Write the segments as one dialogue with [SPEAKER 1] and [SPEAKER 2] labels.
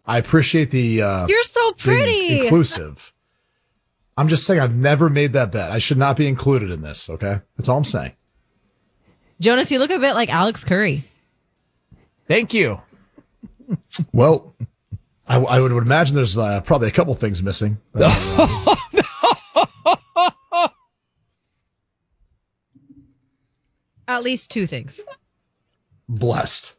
[SPEAKER 1] I appreciate the
[SPEAKER 2] You're so pretty.
[SPEAKER 1] being inclusive. I'm just saying I've never made that bet. I should not be included in this, okay? That's all I'm saying.
[SPEAKER 2] Jonas, you look a bit like Alex Curry.
[SPEAKER 3] Thank you.
[SPEAKER 1] Well, I would imagine there's probably a couple things missing.
[SPEAKER 2] At least two things.
[SPEAKER 1] Blessed.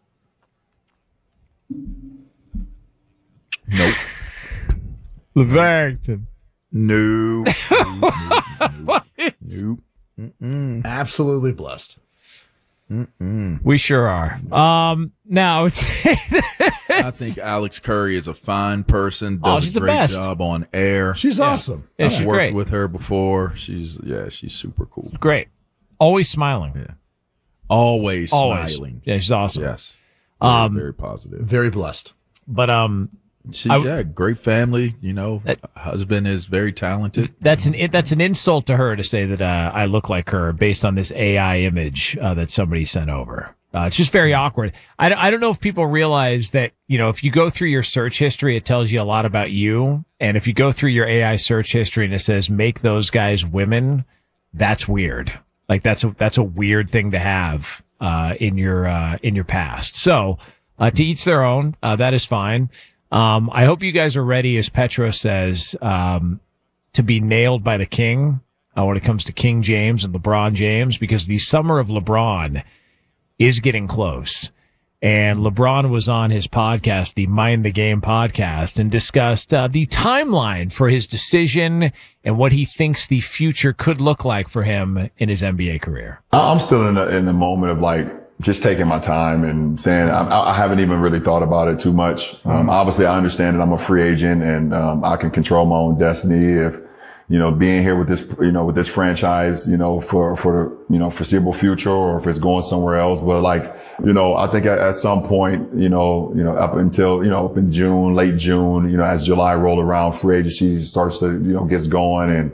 [SPEAKER 4] Nope.
[SPEAKER 3] LeVarrington.
[SPEAKER 4] No. Nope.
[SPEAKER 1] Absolutely blessed.
[SPEAKER 3] We sure are. Now it's
[SPEAKER 4] I think Alex Curry is a fine person. Does
[SPEAKER 3] she's
[SPEAKER 4] a
[SPEAKER 3] the
[SPEAKER 4] great
[SPEAKER 3] best.
[SPEAKER 4] job on air.
[SPEAKER 1] She's awesome.
[SPEAKER 3] Yeah,
[SPEAKER 4] I've
[SPEAKER 3] she's
[SPEAKER 4] worked
[SPEAKER 3] great.
[SPEAKER 4] with her before. She's super cool.
[SPEAKER 3] Great. Always smiling.
[SPEAKER 4] Yeah. Always smiling.
[SPEAKER 3] Yeah, she's awesome.
[SPEAKER 4] Yes. Very positive.
[SPEAKER 1] Very blessed.
[SPEAKER 3] But
[SPEAKER 4] Great family. Husband is very talented.
[SPEAKER 3] that's an insult to her to say that I look like her based on this AI image that somebody sent over. It's just very awkward. I don't know if people realize that, if you go through your search history, it tells you a lot about you. And if you go through your AI search history and it says make those guys women, that's weird. Like that's a weird thing to have in your past. So to each their own. That is fine. I hope you guys are ready, as Petro says, to be nailed by the king when it comes to King James and LeBron James, because the summer of LeBron is getting close. And LeBron was on his podcast, the Mind the Game podcast, and discussed the timeline for his decision and what he thinks the future could look like for him in his NBA career.
[SPEAKER 5] I'm still in the moment of just taking my time and saying I haven't even really thought about it too much. Obviously, I understand that I'm a free agent and I can control my own destiny. If being here with this franchise, for the foreseeable future, or if it's going somewhere else. But I think at some point, up in June, late June, as July roll around, free agency starts to gets going, and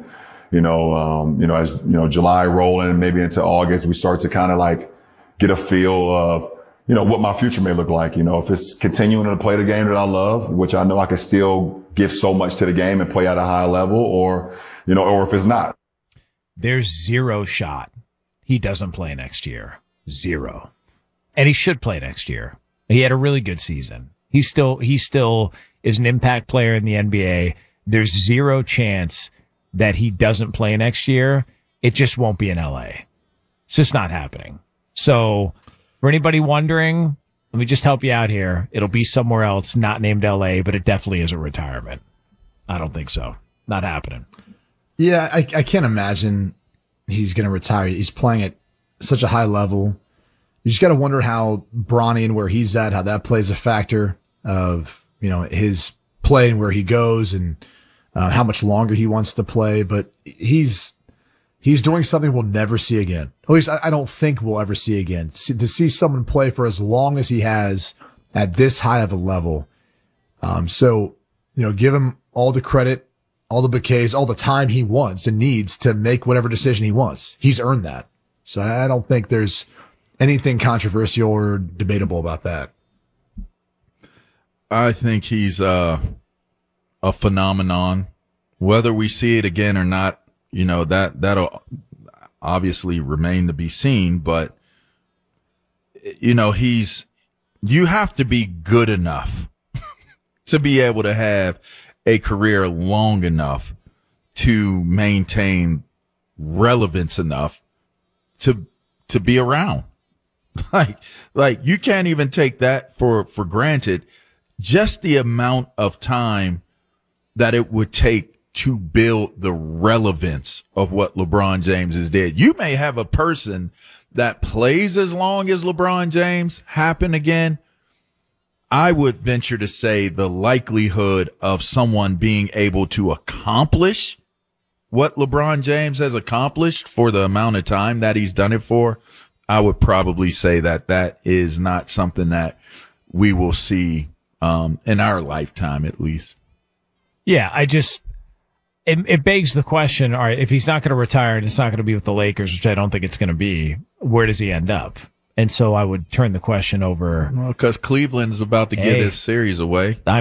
[SPEAKER 5] as July rolling and maybe into August, we start to kind of get a feel of, what my future may look like. If it's continuing to play the game that I love, which I know I can still give so much to the game and play at a high level, or if it's not.
[SPEAKER 3] There's zero shot he doesn't play next year. Zero. And he should play next year. He had a really good season. He still is an impact player in the NBA. There's zero chance that he doesn't play next year. It just won't be in LA. It's just not happening. So for anybody wondering, let me just help you out here. It'll be somewhere else, not named LA, but it definitely is a retirement. I don't think so. Not happening.
[SPEAKER 1] Yeah, I can't imagine he's going to retire. He's playing at such a high level. You just got to wonder how Bronny and where he's at, how that plays a factor of, his play and where he goes, and how much longer he wants to play. But he's doing something we'll never see again. At least I don't think we'll ever see again. To see someone play for as long as he has at this high of a level. So, give him all the credit, all the bouquets, all the time he wants and needs to make whatever decision he wants. He's earned that. So I don't think there's anything controversial or debatable about that.
[SPEAKER 4] I think he's a phenomenon. Whether we see it again or not, that'll obviously remain to be seen. But, you have to be good enough to be able to have a career long enough to maintain relevance enough to be around. Like you can't even take that for granted. Just the amount of time that it would take to build the relevance of what LeBron James has did. You may have a person that plays as long as LeBron James happen again. I would venture to say the likelihood of someone being able to accomplish what LeBron James has accomplished for the amount of time that he's done it for, I would probably say that is not something that we will see in our lifetime, at least.
[SPEAKER 3] Yeah, it begs the question, all right, if he's not going to retire and it's not going to be with the Lakers, which I don't think it's going to be, where does he end up? And so I would turn the question over.
[SPEAKER 4] Well, because Cleveland is about to give this series away.